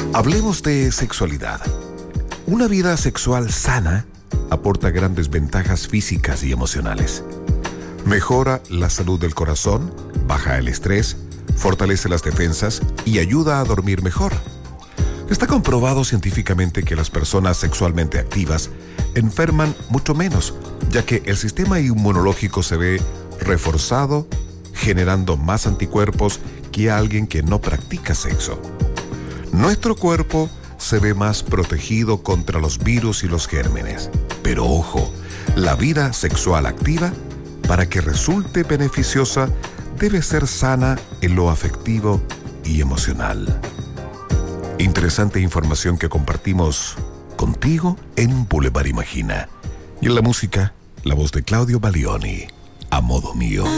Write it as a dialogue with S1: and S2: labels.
S1: Hablemos de sexualidad. Una vida sexual sana aporta grandes ventajas físicas y emocionales. Mejora la salud del corazón, baja el estrés, fortalece las defensas y ayuda a dormir mejor. Está comprobado científicamente que las personas sexualmente activas enferman mucho menos, ya que el sistema inmunológico se ve reforzado, generando más anticuerpos que alguien que no practica sexo. Nuestro cuerpo se ve más protegido contra los virus y los gérmenes. Pero ojo, la vida sexual activa, para que resulte beneficiosa, debe ser sana en lo afectivo y emocional. Interesante información que compartimos contigo en Boulevard Imagina. Y en la música, la voz de Claudio Baglioni, A Modo Mío.